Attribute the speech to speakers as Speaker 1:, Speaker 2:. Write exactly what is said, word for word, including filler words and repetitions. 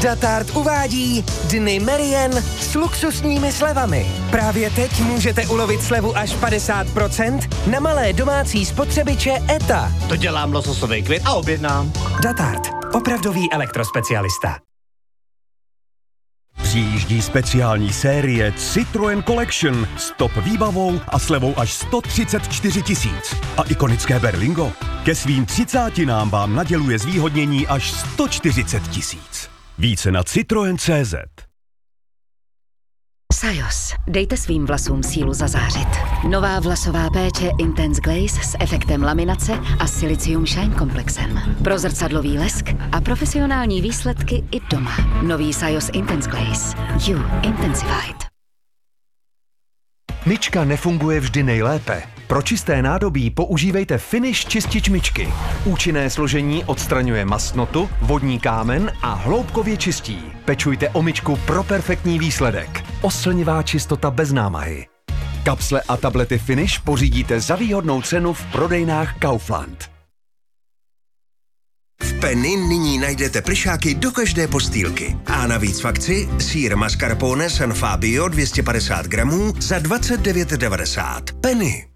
Speaker 1: Datart uvádí Dny Merian s luxusními slevami. Právě teď můžete ulovit slevu až padesát procent na malé domácí spotřebiče E T A.
Speaker 2: To dělám lososový klid a objednám.
Speaker 1: Datart. Opravdový elektrospecialista.
Speaker 3: Přijíždí speciální série Citroën Collection s top výbavou a slevou až sto třicet čtyři tisíc. A ikonické Berlingo ke svým třicátinám vám naděluje zvýhodnění až sto čtyřicet tisíc. Více na citroen tečka cé zet.
Speaker 4: Sajos. Dejte svým vlasům sílu zazářit. Nová vlasová péče Intense Glaze s efektem laminace a Silicium Shine komplexem. Pro zrcadlový lesk a profesionální výsledky i doma. Nový Sajos Intense Glaze. You Intensified.
Speaker 5: Myčka nefunguje vždy nejlépe. Pro čisté nádobí používejte Finish čistič myčky. Účinné složení odstraňuje mastnotu, vodní kámen a hloubkově čistí. Pečujte o myčku pro perfektní výsledek. Oslnivá čistota bez námahy. Kapsle a tablety Finish pořídíte za výhodnou cenu v prodejnách Kaufland.
Speaker 6: V Penny nyní najdete plišáky do každé postýlky. A navíc v akci sýr mascarpone San Fabio dvě stě padesát gramů za dvacet devět devadesát. Penny.